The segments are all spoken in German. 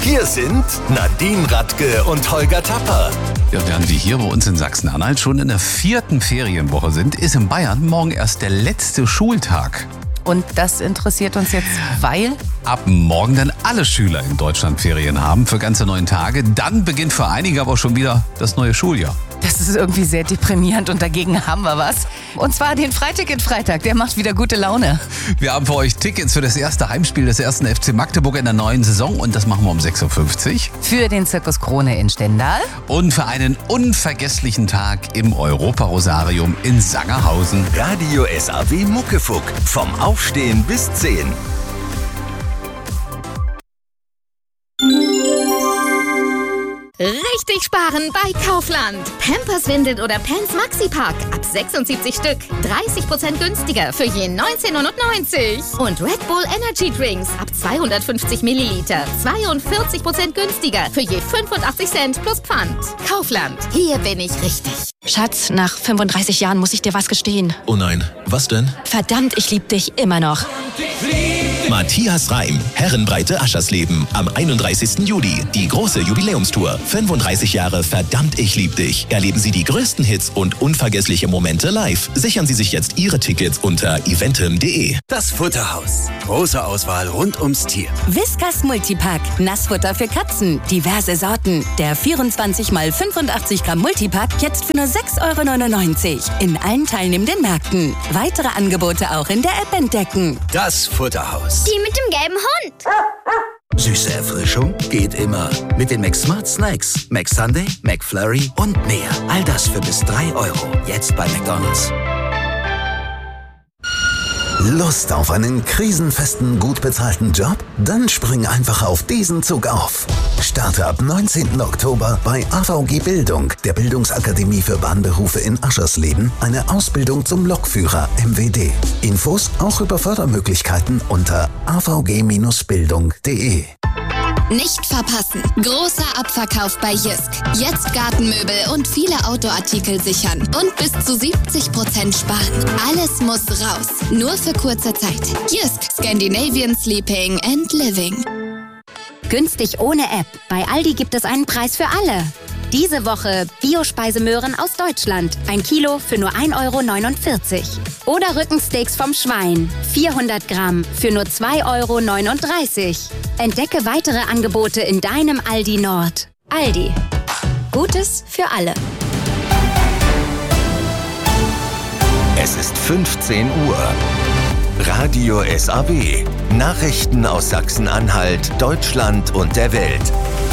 Hier sind Nadine Radke und Holger Tapper. Ja, während wir hier bei uns in Sachsen-Anhalt schon in der 4. Ferienwoche sind, ist in Bayern morgen erst der letzte Schultag. Und das interessiert uns jetzt, weil? Ab morgen dann alle Schüler in Deutschland Ferien haben für ganze 9 Tage. Dann beginnt für einige aber schon wieder das neue Schuljahr. Das ist irgendwie sehr deprimierend und dagegen haben wir was. Und zwar den Freiticket-Freitag, der macht wieder gute Laune. Wir haben für euch Tickets für das erste Heimspiel des 1. FC Magdeburg in der neuen Saison und das machen wir um 6.50 Uhr. Für den Zirkus Krone in Stendal. Und für einen unvergesslichen Tag im Europa-Rosarium in Sangerhausen. Radio SAW Muckefuck. Vom Aufstehen bis 10. Richtig sparen bei Kaufland. Pampers, Windeln oder Pants Maxi-Pack ab 76 Stück. 30% günstiger für je 19,99 €. Und Red Bull Energy Drinks ab 250 Milliliter. 42% günstiger für je 85 Cent plus Pfand. Kaufland, hier bin ich richtig. Schatz, nach 35 Jahren muss ich dir was gestehen. Oh nein, was denn? Verdammt, ich liebe dich immer noch. Matthias Reim, Herrenbreite Aschersleben, am 31. Juli. Die große Jubiläumstour. 35 Jahre Verdammt, ich lieb dich. Erleben Sie die größten Hits und unvergessliche Momente live. Sichern Sie sich jetzt Ihre Tickets unter eventim.de. Das Futterhaus. Große Auswahl rund ums Tier. Whiskas Multipack. Nassfutter für Katzen. Diverse Sorten. Der 24 x 85 Gramm Multipack jetzt für nur 6,99 € in allen teilnehmenden Märkten. Weitere Angebote auch in der App entdecken. Das Futterhaus. Die mit dem gelben Hund. Süße Erfrischung geht immer. Mit den McSmart Snacks. McSunday, McFlurry und mehr. All das für bis 3 €. Jetzt bei McDonald's. Lust auf einen krisenfesten, gut bezahlten Job? Dann spring einfach auf diesen Zug auf. Starte ab 19. Oktober bei AVG Bildung, der Bildungsakademie für Bahnberufe in Aschersleben, eine Ausbildung zum Lokführer MWD. Infos auch über Fördermöglichkeiten unter avg-bildung.de. Nicht verpassen. Großer Abverkauf bei Jysk. Jetzt Gartenmöbel und viele Outdoor-Artikel sichern. Und bis zu 70% sparen. Alles muss raus. Nur für kurze Zeit. Jysk. Scandinavian Sleeping and Living. Günstig ohne App. Bei Aldi gibt es einen Preis für alle. Diese Woche Biospeisemöhren aus Deutschland. 1 Kilo für nur 1,49 €. Oder Rückensteaks vom Schwein. 400 Gramm für nur 2,39 €. Entdecke weitere Angebote in deinem Aldi Nord. Aldi. Gutes für alle. Es ist 15 Uhr. Radio SAW. Nachrichten aus Sachsen-Anhalt, Deutschland und der Welt.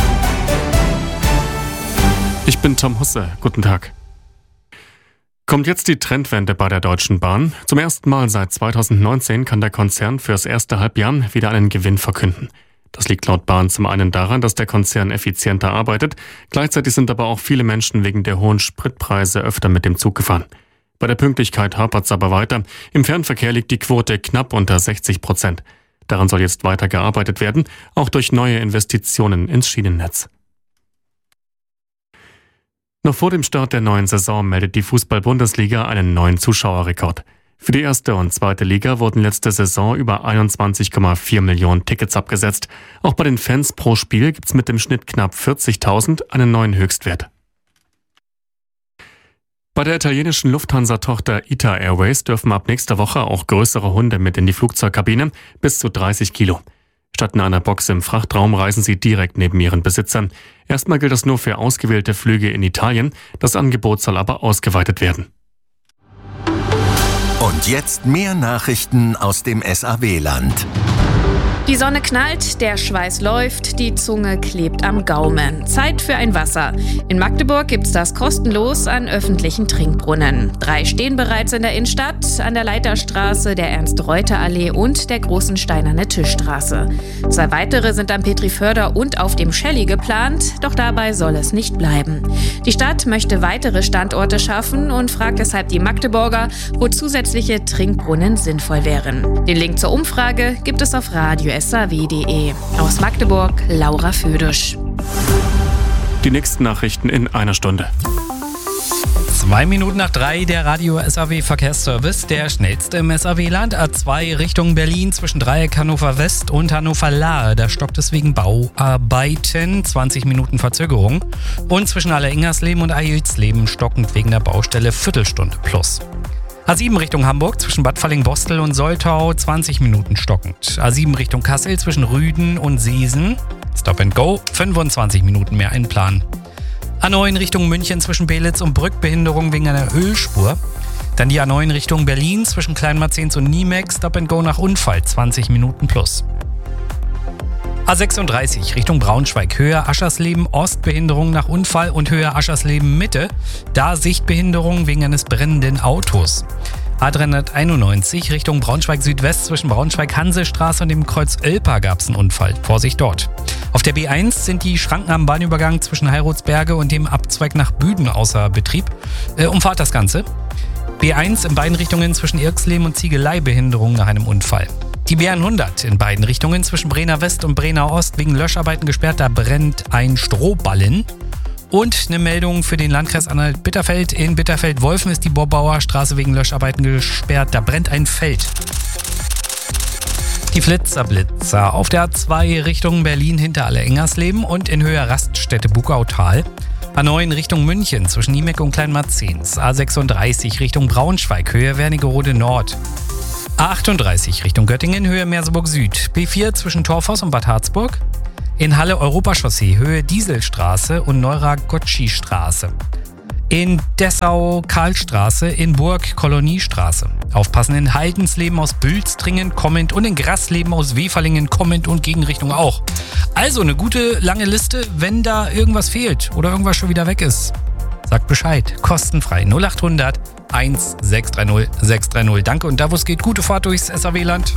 Ich bin Tom Husse. Guten Tag. Kommt jetzt die Trendwende bei der Deutschen Bahn? Zum ersten Mal seit 2019 kann der Konzern fürs erste Halbjahr wieder einen Gewinn verkünden. Das liegt laut Bahn zum einen daran, dass der Konzern effizienter arbeitet. Gleichzeitig sind aber auch viele Menschen wegen der hohen Spritpreise öfter mit dem Zug gefahren. Bei der Pünktlichkeit hapert es aber weiter. Im Fernverkehr liegt die Quote knapp unter 60%. Daran soll jetzt weiter gearbeitet werden, auch durch neue Investitionen ins Schienennetz. Noch vor dem Start der neuen Saison meldet die Fußball-Bundesliga einen neuen Zuschauerrekord. Für die erste und zweite Liga wurden letzte Saison über 21,4 Millionen Tickets abgesetzt. Auch bei den Fans pro Spiel gibt es mit dem Schnitt knapp 40.000 einen neuen Höchstwert. Bei der italienischen Lufthansa-Tochter ITA Airways dürfen ab nächster Woche auch größere Hunde mit in die Flugzeugkabine, bis zu 30 Kilo. Statt in einer Box im Frachtraum reisen sie direkt neben ihren Besitzern. Erstmal gilt das nur für ausgewählte Flüge in Italien. Das Angebot soll aber ausgeweitet werden. Und jetzt mehr Nachrichten aus dem SAW-Land. Die Sonne knallt, der Schweiß läuft, die Zunge klebt am Gaumen. Zeit für ein Wasser. In Magdeburg gibt's das kostenlos an öffentlichen Trinkbrunnen. 3 stehen bereits in der Innenstadt, an der Leiterstraße, der Ernst-Reuter-Allee und der großen Steinerne Tischstraße. 2 weitere sind am Petriförder und auf dem Schelli geplant, doch dabei soll es nicht bleiben. Die Stadt möchte weitere Standorte schaffen und fragt deshalb die Magdeburger, wo zusätzliche Trinkbrunnen sinnvoll wären. Den Link zur Umfrage gibt es auf radio-saw.de. Aus Magdeburg, Laura Födisch. Die nächsten Nachrichten in einer Stunde. 2 Minuten nach 3, der Radio SAW Verkehrsservice, der schnellste im SAW-Land. A2 Richtung Berlin zwischen Dreieck Hannover West und Hannover Lahe. Da stockt es wegen Bauarbeiten, 20 Minuten Verzögerung. Und zwischen Aller-Ingersleben und Eilsleben stockend wegen der Baustelle Viertelstunde plus. A7 Richtung Hamburg zwischen Bad Falling-Bostel und Soltau, 20 Minuten stockend. A7 Richtung Kassel zwischen Rüden und Seesen, Stop and Go, 25 Minuten mehr einplanen. A9 Richtung München zwischen Belitz und Brück, Behinderung wegen einer Ölspur. Dann die A9 Richtung Berlin zwischen Kleinmarzens und Niemek, Stop and Go nach Unfall, 20 Minuten plus. A36 Richtung Braunschweig, Höhe Aschersleben Ost, Behinderung nach Unfall und Höhe Aschersleben Mitte, da Sichtbehinderung wegen eines brennenden Autos. A391 Richtung Braunschweig Südwest zwischen Braunschweig-Hansestraße und dem Kreuz Oelpa gab es einen Unfall. Vorsicht dort. Auf der B1 sind die Schranken am Bahnübergang zwischen Heilrotsberge und dem Abzweig nach Büden außer Betrieb. Umfahrt das Ganze. B1 in beiden Richtungen zwischen Irksleben und Ziegelei, Behinderung nach einem Unfall. Die B100 in beiden Richtungen zwischen Brenner West und Brenner Ost wegen Löscharbeiten gesperrt, da brennt ein Strohballen. Und eine Meldung für den Landkreis Anhalt-Bitterfeld. In Bitterfeld-Wolfen ist die Borbauer Straße wegen Löscharbeiten gesperrt. Da brennt ein Feld. Die Flitzer auf der A2 Richtung Berlin hinter Aller-Ingersleben und in Höhe Raststätte Bugautal. A9 Richtung München zwischen Niemek und Kleinmarzens. A36 Richtung Braunschweig, Höhe Wernigerode Nord. A38 Richtung Göttingen, Höhe Merseburg Süd. B4 zwischen Torfoss und Bad Harzburg. In Halle Europachaussee, Höhe Dieselstraße und Neura-Gottschi-Straße. In Dessau Karlstraße, in Burg Koloniestraße. Aufpassen in Haldensleben aus Bülstringen kommend und in Grasleben aus Weferlingen kommend und Gegenrichtung auch. Also eine gute lange Liste, wenn da irgendwas fehlt oder irgendwas schon wieder weg ist. Sagt Bescheid, kostenfrei 0800 1630 630. Danke und da wo es geht, gute Fahrt durchs SAW-Land.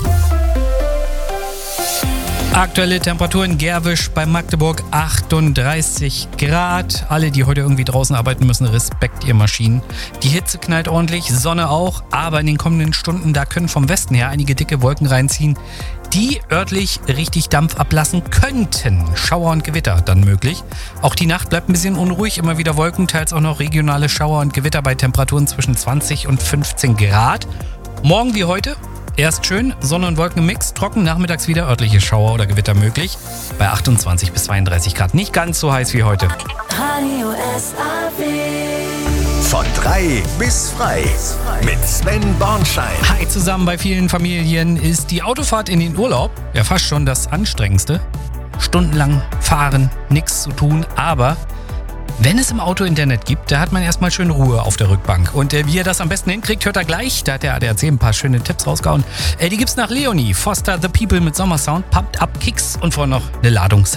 Aktuelle Temperatur in Gerwisch bei Magdeburg 38 Grad. Alle, die heute irgendwie draußen arbeiten müssen, Respekt, ihr Maschinen. Die Hitze knallt ordentlich, Sonne auch, aber in den kommenden Stunden, da können vom Westen her einige dicke Wolken reinziehen, die örtlich richtig Dampf ablassen könnten. Schauer und Gewitter dann möglich. Auch die Nacht bleibt ein bisschen unruhig, immer wieder Wolken, teils auch noch regionale Schauer und Gewitter bei Temperaturen zwischen 20 und 15 Grad. Morgen wie heute. Erst schön, Sonne und Wolken im Mix, trocken, nachmittags wieder örtliche Schauer oder Gewitter möglich. Bei 28 bis 32 Grad. Nicht ganz so heiß wie heute. Radio SAW. Von 3 bis frei. Mit Sven Bornschein. Hi zusammen, bei vielen Familien ist die Autofahrt in den Urlaub ja fast schon das Anstrengendste. Stundenlang fahren, nichts zu tun, aber wenn es im Auto Internet gibt, da hat man erstmal schön Ruhe auf der Rückbank. Und wie ihr das am besten hinkriegt, hört ihr gleich. Da hat der ADAC ein paar schöne Tipps rausgehauen. Die gibt's nach Leonie. Foster the People mit Sommersound, Pumped Up Kicks und vorher noch eine Ladung